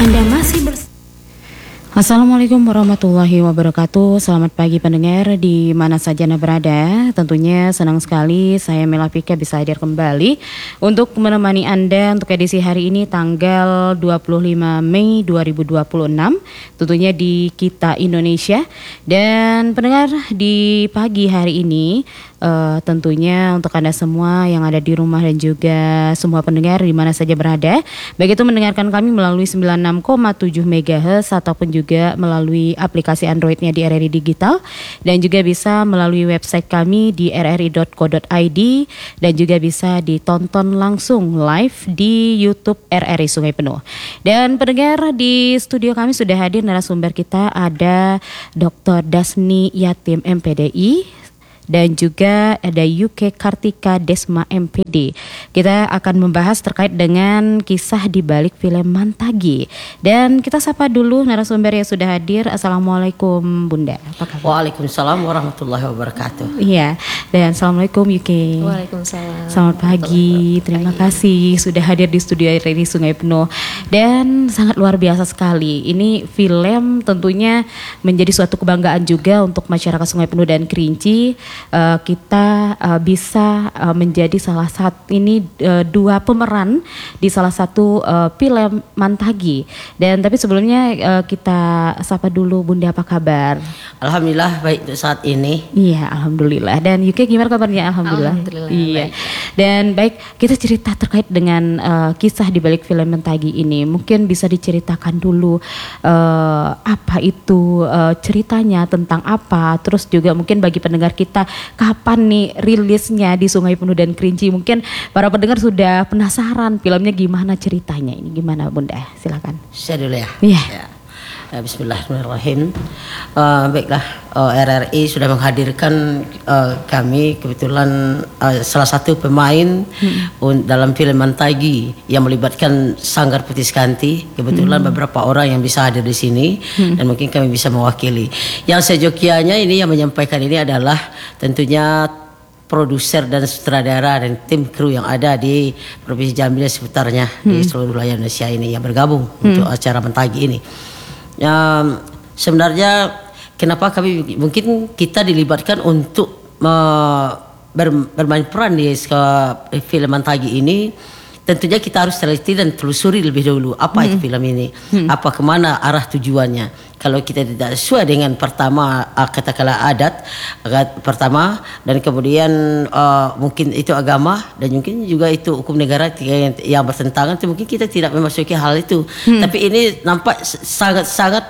Anda masih Assalamualaikum warahmatullahi wabarakatuh. Selamat pagi pendengar di mana saja Anda berada. Tentunya senang sekali saya Mela Pika bisa hadir kembali untuk menemani Anda untuk edisi hari ini tanggal 25 Mei 2026. Tentunya di Kita Indonesia. Dan pendengar di pagi hari ini tentunya untuk Anda semua yang ada di rumah dan juga semua pendengar di mana saja berada, baik itu mendengarkan kami melalui 96,7 MHz ataupun juga melalui aplikasi Androidnya di RRI Digital, dan juga bisa melalui website kami di rri.co.id, dan juga bisa ditonton langsung live di YouTube RRI Sungai Penuh. Dan pendengar di studio kami sudah hadir narasumber kita, ada Dr. Dasni Yatim MPDI, dan juga ada UK Kartika Desma MPD. Kita akan membahas terkait dengan kisah di balik film Mantagi. Dan kita sapa dulu narasumber yang sudah hadir. Assalamualaikum Bunda. Apa kabar? Waalaikumsalam warahmatullahi wabarakatuh. Iya. Dan assalamualaikum UK. Waalaikumsalam. Selamat pagi. Terima kasih sudah hadir di studio RRI Sungai Penuh. Dan sangat luar biasa sekali. Ini film tentunya menjadi suatu kebanggaan juga untuk masyarakat Sungai Penuh dan Kerinci. Kita bisa menjadi salah satu dua pemeran di salah satu film Mantagi. Dan tapi sebelumnya kita sapa dulu Bunda, apa kabar? Alhamdulillah baik untuk saat ini. Iya, alhamdulillah. Dan Yuki gimana kabarnya? Alhamdulillah. Iya. Baik. Dan baik, kita cerita terkait dengan kisah di balik film Mantagi ini. Mungkin bisa diceritakan dulu apa itu ceritanya, tentang apa. Terus juga mungkin bagi pendengar kita, kapan nih rilisnya di Sungai Penuh dan Kerinci? Mungkin para pendengar sudah penasaran filmnya gimana ceritanya ini. Gimana Bunda? Silakan. Saya dulu ya. Iya. Ya. Bismillahirrahmanirrahim. Baiklah, RRI sudah menghadirkan kami kebetulan salah satu pemain dalam film Mantagi yang melibatkan Sanggar Putih Sekanti. Kebetulan beberapa orang yang bisa hadir di sini dan mungkin kami bisa mewakili. Yang sejokianya ini yang menyampaikan ini adalah tentunya produser dan sutradara dan tim kru yang ada di Provinsi Jambi dan sekitarnya di seluruh wilayah Indonesia ini yang bergabung untuk acara Mantagi ini. Sebenarnya kenapa kami mungkin kita dilibatkan untuk bermain peran di film Mantagi ini, tentunya kita harus teliti dan telusuri lebih dahulu apa itu film ini, apa kemana arah tujuannya. Kalau kita tidak sesuai dengan pertama katakanlah adat pertama, dan kemudian mungkin itu agama dan mungkin juga itu hukum negara yang bertentangan, itu mungkin kita tidak memasuki hal itu. Tapi ini nampak sangat-sangat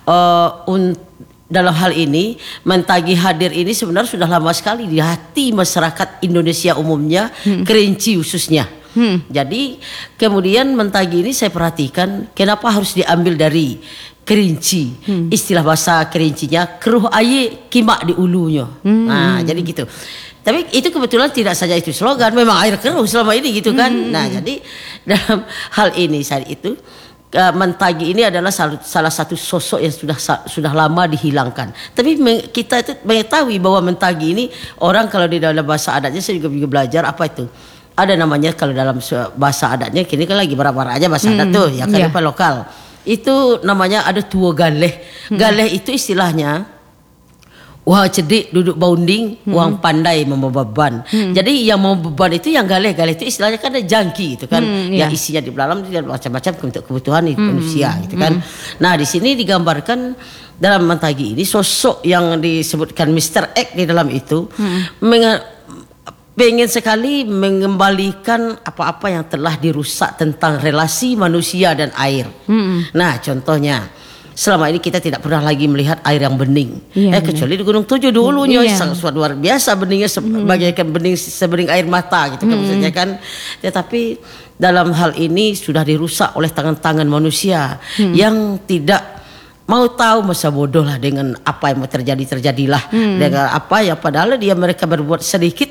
dalam hal ini Mantagi hadir ini sebenarnya sudah lama sekali di hati masyarakat Indonesia umumnya, Kerinci khususnya. Jadi kemudian Mantagi ini saya perhatikan kenapa harus diambil dari Kerinci. Istilah bahasa Kerincinya keruh aye kimak di ulunya. Nah, jadi gitu. Tapi itu kebetulan tidak saja itu slogan, memang air keruh selama ini gitu kan. Nah, jadi dalam hal ini saat itu Mantagi ini adalah salah satu sosok yang sudah lama dihilangkan. Tapi kita itu mengetahui bahwa Mantagi ini orang kalau di dalam bahasa adatnya, saya juga belajar apa itu. Ada namanya kalau dalam bahasa adatnya, kini kan lagi berapa aja bahasa adat tuh, ya kan lokal. Itu namanya ada tua galeh. Galeh itu istilahnya wah cedik duduk bounding, uang pandai membawa beban. Jadi yang mau beban itu yang galeh. Galeh itu istilahnya kan ada jangki itu kan, yang isinya di dalam macam-macam untuk kebutuhan manusia gitu kan. Nah, di sini digambarkan dalam Mantagi ini sosok yang disebutkan Mr. X di dalam itu pengen sekali mengembalikan apa-apa yang telah dirusak tentang relasi manusia dan air. Nah, contohnya selama ini kita tidak pernah lagi melihat air yang bening. Kecuali di Gunung Tujuh dulunya sangat luar biasa beningnya, bagaikan bening sebening air mata gitu kan maksudnya kan. Tetapi dalam hal ini sudah dirusak oleh tangan-tangan manusia yang tidak mau tahu, masa bodoh lah dengan apa yang mau terjadilah dengan apa yang padahal mereka berbuat sedikit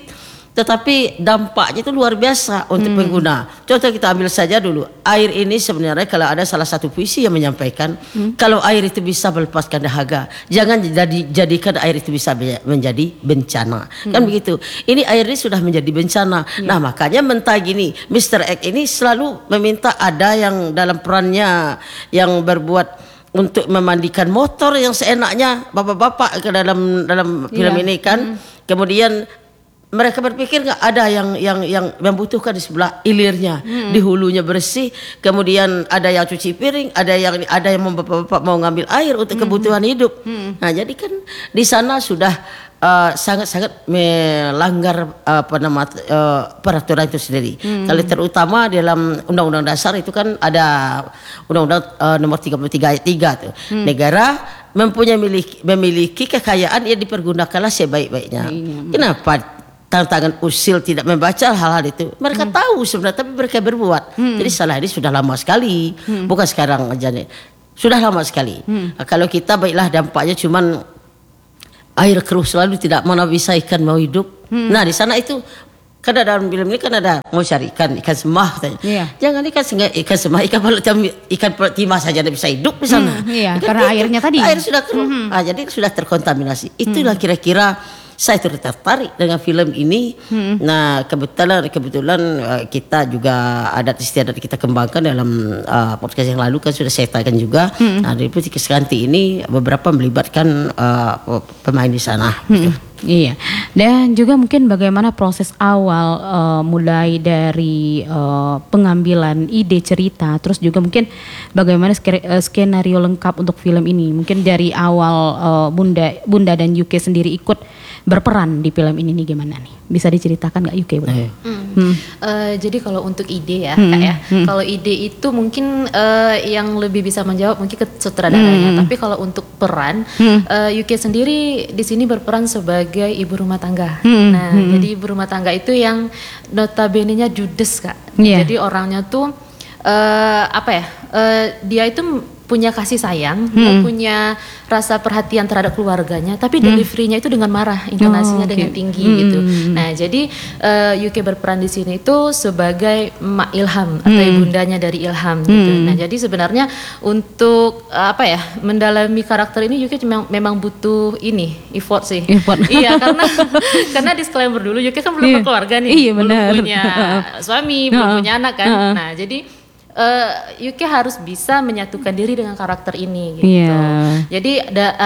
tetapi dampaknya itu luar biasa untuk pengguna. Contoh kita ambil saja dulu, air ini sebenarnya kalau ada salah satu puisi yang menyampaikan kalau air itu bisa melepaskan dahaga, jangan jadikan air itu bisa menjadi bencana. Kan begitu. Ini air ini sudah menjadi bencana. Nah, makanya Mentagi ini, Mr. X ini selalu meminta ada yang dalam perannya yang berbuat untuk memandikan motor yang seenaknya bapak-bapak ke dalam film ini kan. Kemudian mereka berpikir nggak ada yang membutuhkan di sebelah ilirnya, di hulunya bersih. Kemudian ada yang cuci piring, ada yang bapak-bapak mau ngambil air untuk kebutuhan hidup. Nah, jadi kan di sana sudah sangat-sangat melanggar peraturan itu sendiri. Kalau terutama dalam Undang-Undang Dasar itu kan ada Undang-Undang nomor 33 ayat 3 tuh. Negara memiliki kekayaan yang dipergunakanlah sebaik-baiknya. Kenapa tantangan usil tidak membaca hal-hal itu? Mereka tahu sebenarnya, tapi mereka berbuat. Jadi salah ini sudah lama sekali, bukan sekarang aja nih. Sudah lama sekali. Nah, kalau kita baiklah dampaknya cuman air keruh selalu, tidak mana bisa ikan mau hidup. Nah, di sana itu karena dalam film ini kan ada mau cari ikan semah katanya. Jangan ikan semah, ikan timah saja tidak bisa hidup di sana. Karena airnya tadi. Air sudah keruh. Jadi sudah terkontaminasi. Itulah kira-kira saya tertarik dengan film ini. Nah, kebetulan kita juga adat istiadat kita kembangkan dalam podcast yang lalu kan sudah saya tayangkan juga. Nah, dari Putri Keskanti ini beberapa melibatkan pemain di sana. Iya, dan juga mungkin bagaimana proses awal mulai dari pengambilan ide cerita, terus juga mungkin bagaimana skenario lengkap untuk film ini. Mungkin dari awal Bunda dan Yuke sendiri ikut berperan di film ini nih, gimana nih? Bisa diceritakan nggak Yuke? Jadi kalau untuk ide ya, Kak ya, kalau ide itu mungkin yang lebih bisa menjawab mungkin ke sutradaranya. Tapi kalau untuk peran, Yuke sendiri di sini berperan sebagai ibu rumah tangga. Nah, jadi ibu rumah tangga itu yang notabene-nya judes, Kak. Jadi orangnya tuh dia itu punya kasih sayang, dia punya rasa perhatian terhadap keluarganya, tapi delivery-nya itu dengan marah, intonasinya dengan tinggi gitu. Nah, jadi Yuke berperan di sini itu sebagai Mak Ilham atau ibundanya dari Ilham gitu. Nah, jadi sebenarnya untuk mendalami karakter ini Yuke memang butuh effort sih. Iya, karena disclaimer dulu, Yuke kan belum berkeluarga nih, belum punya suami, belum punya anak kan. Nah, jadi Yuke harus bisa menyatukan diri dengan karakter ini gitu. Jadi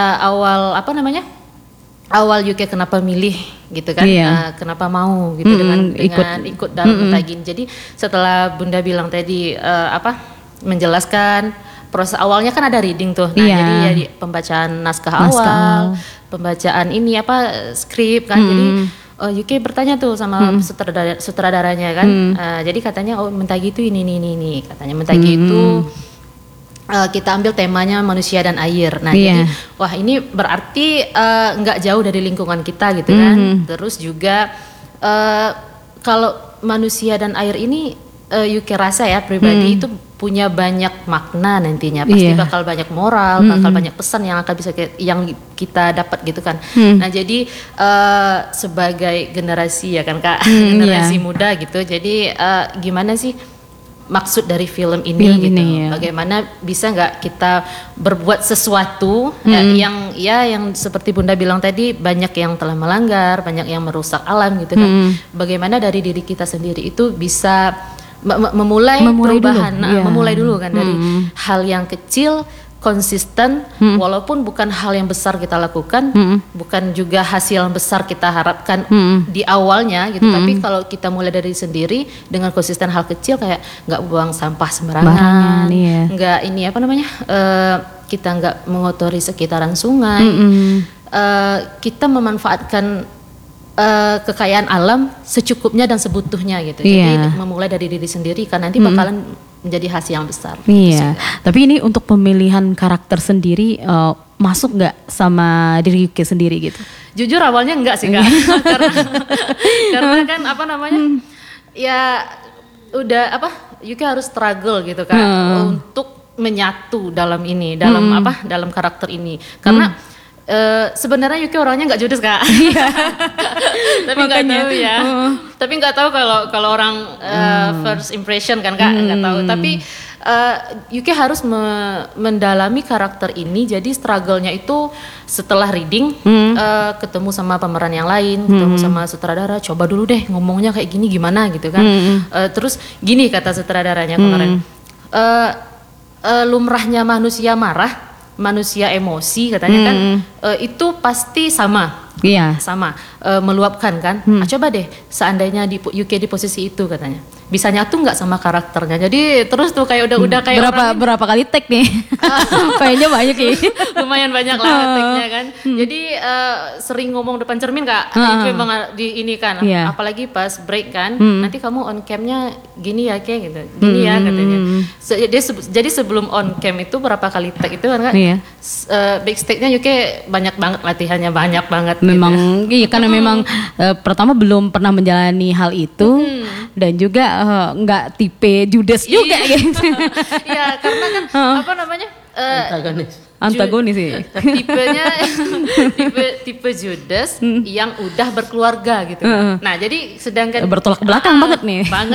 awal Yuke kenapa milih gitu kan, kenapa mau gitu dengan ikut dalam Mentagi. Jadi setelah Bunda bilang tadi menjelaskan proses awalnya kan ada reading tuh. Nah, jadi pembacaan naskah awal, pembacaan skrip kan. Jadi Yuki bertanya tuh sama sutradaranya kan, jadi katanya Mentagi itu ini katanya Mentagi itu kita ambil temanya manusia dan air. Nah, jadi wah ini berarti nggak jauh dari lingkungan kita gitu kan. Terus juga kalau manusia dan air ini Yuki rasa ya pribadi itu punya banyak makna nantinya, pasti bakal banyak moral, bakal banyak pesan yang akan bisa yang kita dapat gitu kan. Nah, jadi sebagai generasi ya kan Kak, generasi muda gitu. Jadi gimana sih maksud dari film ini gitu? Bagaimana bisa nggak kita berbuat sesuatu yang seperti Bunda bilang tadi, banyak yang telah melanggar, banyak yang merusak alam gitu kan. Bagaimana dari diri kita sendiri itu bisa memulai perubahan, memulai dulu kan dari hal yang kecil, konsisten, walaupun bukan hal yang besar kita lakukan, bukan juga hasil yang besar kita harapkan di awalnya gitu, tapi kalau kita mulai dari sendiri dengan konsisten hal kecil kayak nggak buang sampah sembarangan, nggak kita nggak mengotori sekitaran sungai, kita memanfaatkan kekayaan alam secukupnya dan sebutuhnya gitu. Jadi memulai dari diri sendiri kan nanti bakalan menjadi hasil yang besar. Tapi ini untuk pemilihan karakter sendiri masuk nggak sama diri Yuke sendiri gitu? Jujur awalnya enggak sih Kak. karena kan Yuke harus struggle gitu kan untuk menyatu dalam ini, dalam karakter ini. Karena sebenarnya Yuki orangnya nggak judes Kak. Tapi nggak tahu ya. Tapi nggak tahu kalau orang first impression kan Kak, nggak tahu. Tapi Yuki harus mendalami karakter ini. Jadi struggle-nya itu setelah reading, ketemu sama pemeran yang lain, ketemu sama sutradara. Coba dulu deh ngomongnya kayak gini gimana gitu kan. Terus gini kata sutradaranya kemarin. Lumrahnya manusia marah, manusia emosi katanya kan, itu pasti sama. Iya. Sama meluapkan kan. Coba deh seandainya di UK di posisi itu katanya. Bisa nyatu nggak sama karakternya. Jadi terus tuh kayak udah kayak berapa kali take nih? Kayaknya banyak ya. Lumayan banyak lah take-nya kan. Jadi sering ngomong depan cermin Kak. Itu memang di ini kan. Apalagi pas break kan. Nanti kamu on cam-nya gini ya kayak gitu. Gini ya katanya. Jadi sebelum on cam itu berapa kali take itu kan Kak. Backstage-nya UK banyak banget latihannya, banyak banget. Memang iya karena memang pertama belum pernah menjalani hal itu dan juga nggak tipe judes juga gitu. Iya karena kan apa namanya antagonis sih. Tipenya tipe judes yang udah berkeluarga gitu. Nah jadi sedangkan bertolak belakang banget nih. Banget